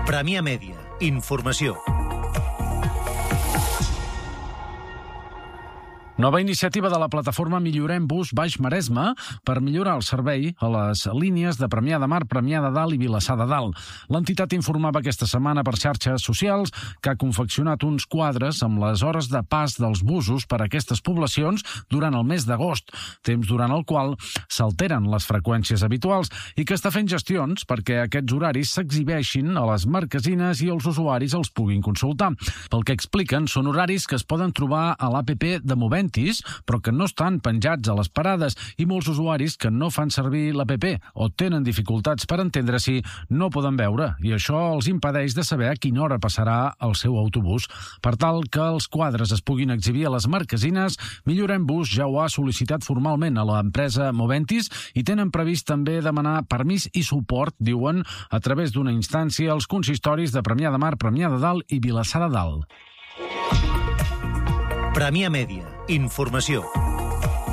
Premià Mèdia. Informació. Nova iniciativa de la plataforma Millorem Bus Baix Maresme per millorar el servei a les línies de Premià de Mar, Premià de Dalt i Vilassar de Dalt. L'entitat informava aquesta setmana per xarxes socials que ha confeccionat uns quadres amb les hores de pas dels busos per a aquestes poblacions durant el mes d'agost, temps durant el qual s'alteren les freqüències habituals i que està fent gestions perquè aquests horaris s'exhibeixin a les marquesines i els usuaris els puguin consultar. Pel que expliquen, són horaris que es poden trobar a l'APP de Movent, però que no estan penjats a les parades i molts usuaris que no fan servir l'APP o tenen dificultats per entendre-s'hi no poden veure i això els impedeix de saber a quina hora passarà el seu autobús. Per tal que els quadres es puguin exhibir a les marquesines, Millorem Bus ja ho ha sol·licitat formalment a l'empresa Moventis i tenen previst també demanar permís i suport, diuen, a través d'una instància als consistoris de Premià de Mar, Premià de Dalt i Vilassar de Dalt. Premià Mèdia. Informació.